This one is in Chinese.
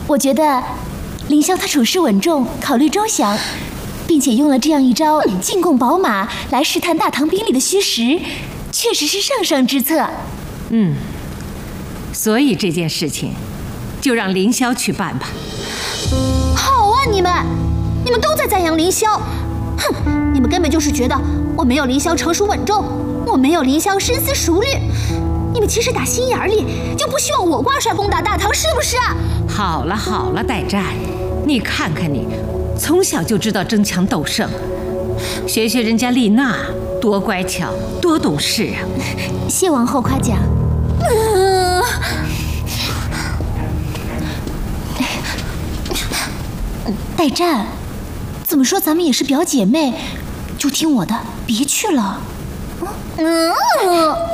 我觉得凌霄他处事稳重，考虑周详，并且用了这样一招进贡宝马来试探大唐兵力的虚实，确实是上上之策。 所以这件事情就让凌霄去办吧。 好啊，你们都在赞扬凌霄，哼，你们根本就是觉得我没有凌霄成熟稳重，我没有凌霄深思熟虑。你们其实打心眼里就不希望我挂帅攻打大唐，是不是？ 好了好了，代战，你看看你，从小就知道争强斗胜，学学人家丽娜，多乖巧，多懂事啊！ 谢王后夸奖。代战，怎么说咱们也是表姐妹，就听我的，别去了。